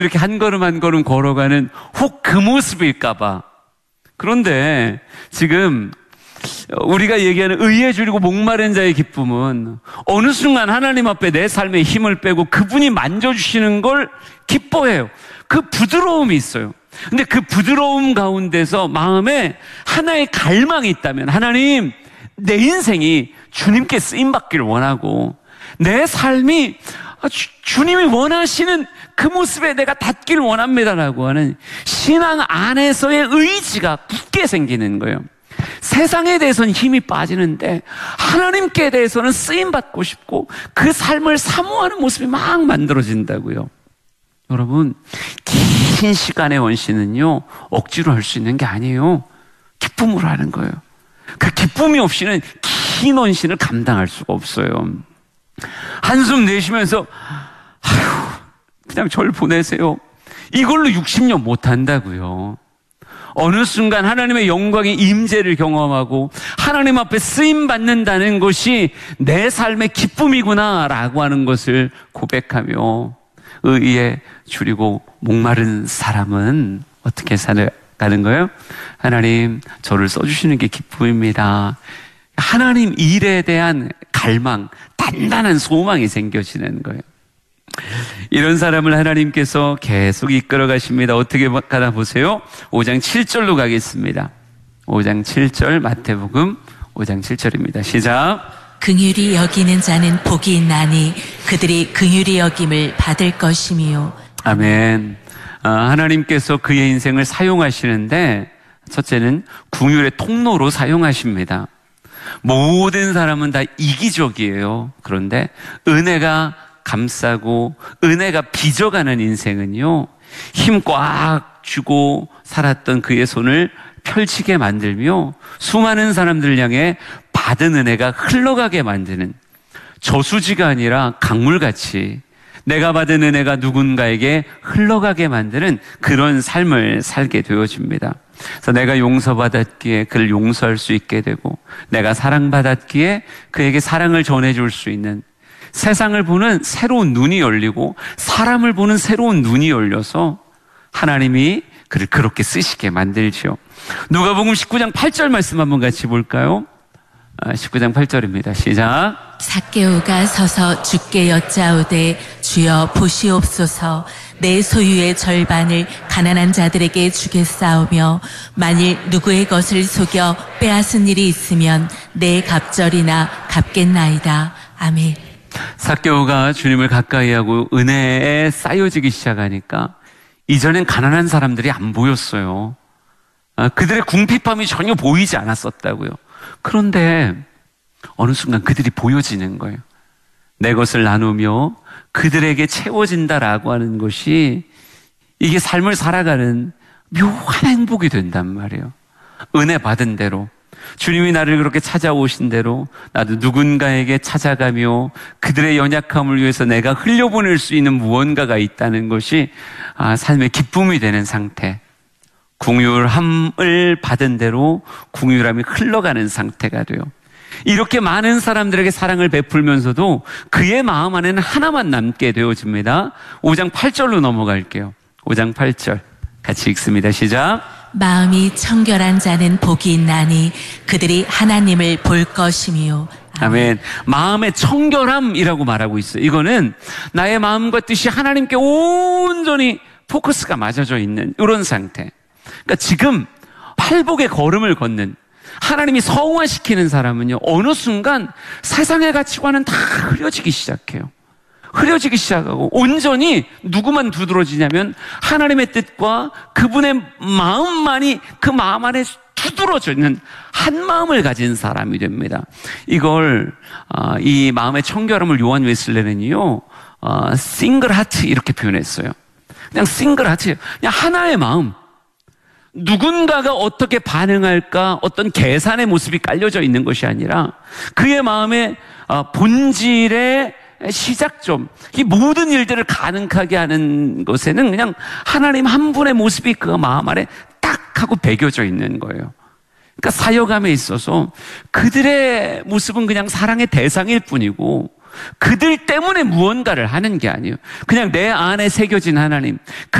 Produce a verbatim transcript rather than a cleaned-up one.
이렇게 한 걸음 한 걸음 걸어가는 혹 그 모습일까봐. 그런데 지금 우리가 얘기하는 의에 줄이고 목마른 자의 기쁨은 어느 순간 하나님 앞에 내 삶에 힘을 빼고 그분이 만져주시는 걸 기뻐해요. 그 부드러움이 있어요. 근데 그 부드러움 가운데서 마음에 하나의 갈망이 있다면, 하나님, 내 인생이 주님께 쓰임받기를 원하고 내 삶이 주, 주님이 원하시는 그 모습에 내가 닿기를 원합니다라고 하는 신앙 안에서의 의지가 굳게 생기는 거예요. 세상에 대해서는 힘이 빠지는데 하나님께 대해서는 쓰임받고 싶고 그 삶을 사모하는 모습이 막 만들어진다고요. 여러분, 긴 시간의 원신은요 억지로 할 수 있는 게 아니에요. 기쁨으로 하는 거예요. 그 기쁨이 없이는 긴 원신을 감당할 수가 없어요. 한숨 내쉬면서 아휴, 그냥 절 보내세요, 이걸로 육십 년 못 한다고요. 어느 순간 하나님의 영광의 임재를 경험하고 하나님 앞에 쓰임 받는다는 것이 내 삶의 기쁨이구나라고 하는 것을 고백하며, 의에 줄이고 목마른 사람은 어떻게 살아가는 거예요? 하나님, 저를 써주시는 게 기쁨입니다. 하나님 일에 대한 갈망, 단단한 소망이 생겨지는 거예요. 이런 사람을 하나님께서 계속 이끌어 가십니다. 어떻게 가나 보세요. 오 장 칠 절로 가겠습니다. 오 장 칠 절, 마태복음 오 장 칠 절입니다. 시작. 긍휼히 여기는 자는 복이 있나니 그들이 긍휼히 여김을 받을 것이미요. 아멘. 아, 하나님께서 그의 인생을 사용하시는데 첫째는 긍휼의 통로로 사용하십니다. 모든 사람은 다 이기적이에요. 그런데 은혜가 감싸고 은혜가 빚어가는 인생은요, 힘 꽉 주고 살았던 그의 손을 펼치게 만들며 수많은 사람들 향해 받은 은혜가 흘러가게 만드는, 저수지가 아니라 강물같이 내가 받은 은혜가 누군가에게 흘러가게 만드는 그런 삶을 살게 되어집니다. 그래서 내가 용서받았기에 그를 용서할 수 있게 되고, 내가 사랑받았기에 그에게 사랑을 전해줄 수 있는, 세상을 보는 새로운 눈이 열리고 사람을 보는 새로운 눈이 열려서 하나님이 그를 그렇게 쓰시게 만들지요. 누가복음 십구 장 팔 절 말씀 한번 같이 볼까요? 십구 장 팔 절입니다. 시작. 삭개오가 서서 주께 여짜오되 주여 보시옵소서, 내 소유의 절반을 가난한 자들에게 주겠사오며 만일 누구의 것을 속여 빼앗은 일이 있으면 내 갑절이나 갚겠나이다. 아멘. 삭개오가 주님을 가까이 하고 은혜에 쌓여지기 시작하니까 이전엔 가난한 사람들이 안 보였어요. 그들의 궁핍함이 전혀 보이지 않았었다고요. 그런데 어느 순간 그들이 보여지는 거예요. 내 것을 나누며 그들에게 채워진다라고 하는 것이, 이게 삶을 살아가는 묘한 행복이 된단 말이에요. 은혜 받은 대로, 주님이 나를 그렇게 찾아오신 대로 나도 누군가에게 찾아가며 그들의 연약함을 위해서 내가 흘려보낼 수 있는 무언가가 있다는 것이 아, 삶의 기쁨이 되는 상태. 긍휼함을 받은 대로 긍휼함이 흘러가는 상태가 돼요. 이렇게 많은 사람들에게 사랑을 베풀면서도 그의 마음 안에는 하나만 남게 되어집니다. 오 장 팔 절로 넘어갈게요. 오 장 팔 절 같이 읽습니다. 시작. 마음이 청결한 자는 복이 있나니 그들이 하나님을 볼 것이미요. 아멘. 마음의 청결함이라고 말하고 있어요. 이거는 나의 마음과 뜻이 하나님께 온전히 포커스가 맞아져 있는 이런 상태. 그러니까 지금 팔복의 걸음을 걷는, 하나님이 성화시키는 사람은요, 어느 순간 세상의 가치관은 다 흐려지기 시작해요. 흐려지기 시작하고 온전히 누구만 두드러지냐면 하나님의 뜻과 그분의 마음만이 그 마음 안에 두드러져 있는 한 마음을 가진 사람이 됩니다. 이걸 어, 이 마음의 청결함을 요한 웨슬레는요 어, 싱글 하트 이렇게 표현했어요. 그냥 싱글 하트, 그냥 하나의 마음. 누군가가 어떻게 반응할까 어떤 계산의 모습이 깔려져 있는 것이 아니라 그의 마음의 어, 본질의 시작점, 이 모든 일들을 가능하게 하는 것에는 그냥 하나님 한 분의 모습이 그 마음 안에 딱 하고 배겨져 있는 거예요. 그러니까 사역함에 있어서 그들의 모습은 그냥 사랑의 대상일 뿐이고 그들 때문에 무언가를 하는 게 아니에요. 그냥 내 안에 새겨진 하나님,